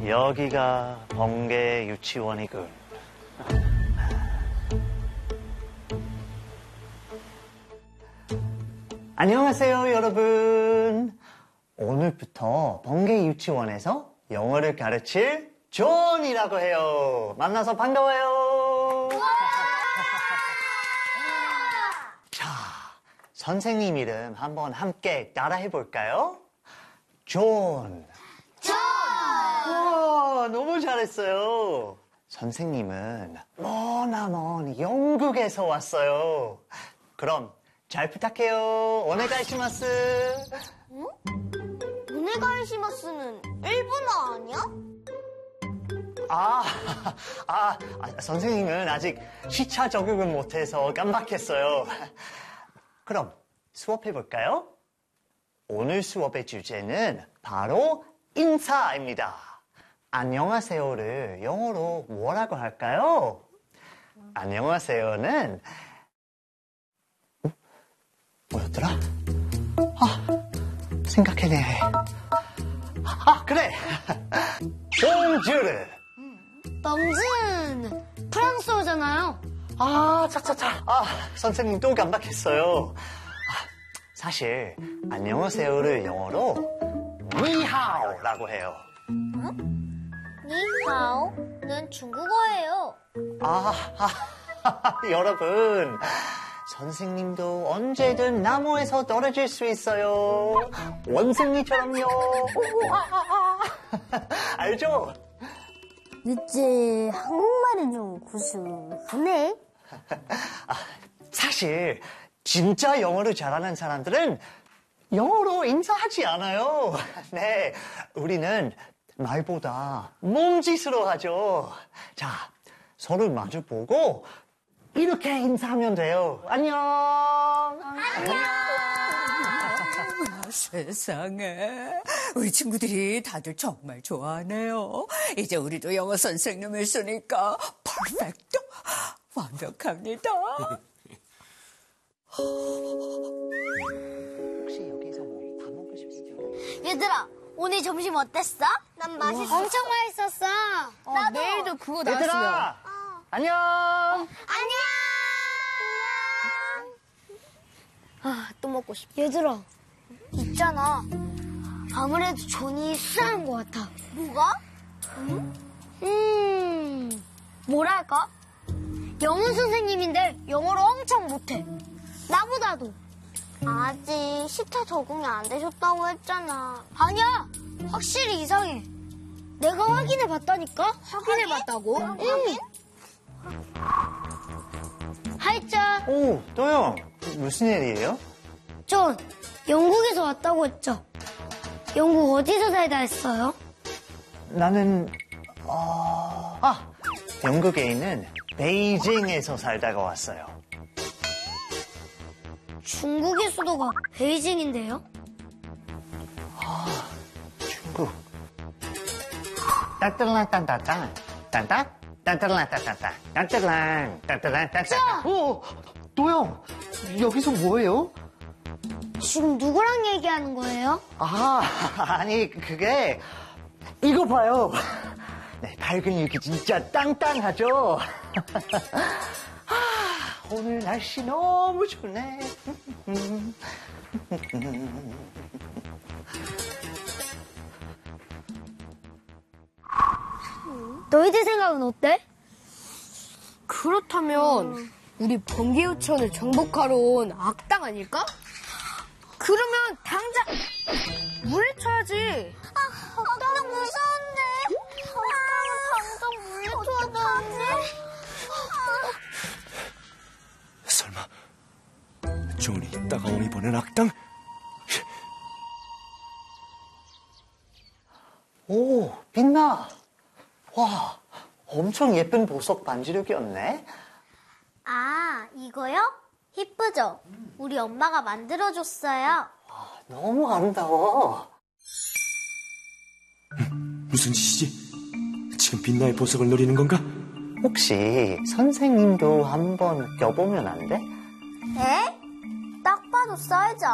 여기가 번개 유치원이군. 안녕하세요, 여러분. 오늘부터 번개 유치원에서 영어를 가르칠 존이라고 해요. 만나서 반가워요. 자, 선생님 이름 한번 함께 따라해 볼까요? 존. 와, 너무 잘했어요. 선생님은 머나먼 영국에서 왔어요. 그럼 잘 부탁해요. 오네가이시마스. 응? 오네가이시마스는 일본어 아니야? 선생님은 아직 시차 적응을 못해서 깜빡했어요. 그럼 수업해 볼까요? 오늘 수업의 주제는 바로 인사입니다. 안녕하세요를 영어로 뭐라고 할까요? 안녕하세요는 뭐였더라? 생각해내. 그래. 봉주르. 멍즈는 프랑스어잖아요. 선생님 또 깜빡했어요. 사실 안녕하세요를 영어로 니하오라고 해요. 니하오는 중국어예요. 여러분, 선생님도 언제든 나무에서 떨어질 수 있어요. 원숭이처럼요. 알죠? 늦지, 한국말이 좀 구수하네. 사실 진짜 영어를 잘하는 사람들은 영어로 인사하지 않아요. 네, 우리는 말보다 몸짓으로 하죠. 자, 서로 마주보고 이렇게 인사하면 돼요. 안녕. 안녕. 세상에, 우리 친구들이 다들 정말 좋아하네요. 이제 우리도 영어 선생님을 쓰니까 퍼펙트, 완벽합니다. 혹시 여기서 뭐 밥 먹고 싶으세요? 얘들아, 오늘 점심 어땠어? 난 맛있었어. 엄청 맛있었어. 나도. 내일도 그거 나왔으면. 얘들아, 안녕. 안녕. 또 먹고 싶어. 얘들아, 있잖아. 아무래도 존이 수상한 것 같아. 뭐가? 뭐랄까? 영어 선생님인데 영어를 엄청 못해. 나보다도. 아직 시차 적응이 안 되셨다고 했잖아. 아니야. 확실히 이상해. 내가 확인해 봤다니까? 확인해 봤다고? 응. 하이짜. 오, 또영. 무슨 일이에요? 존, 영국에서 왔다고 했죠? 영국 어디서 살다 했어요? 나는 영국에 있는 베이징에서 살다가 왔어요. 중국의 수도가 베이징인데요? 중국. 따뜻랑딴따따 딴따 따뜻랑따따따 따뜻랑 따뜻랑따따. 오, 도영, 여기서 뭐해요? 지금 누구랑 얘기하는 거예요? 아니 그게 이거 봐요. 네, 밝은 일기 진짜 땅땅하죠. 오늘 날씨 너무 좋네. 너희들 생각은 어때? 그렇다면 우리 번개 유치원을 정복하러 온 악당 아닐까? 그러면 당장 물리쳐야지. 너무 무서운데. 당장 물리쳐야 되지. 설마 존이 따가움이 보낸 악당? 오, 빛나. 와, 엄청 예쁜 보석 반지력이었네. 이거요? 이쁘죠? 우리 엄마가 만들어줬어요. 너무 아름다워. 무슨 짓이지? 지금 빛나의 보석을 노리는 건가? 혹시 선생님도 한번 껴보면 안 돼? 에? 딱 봐도 사이즈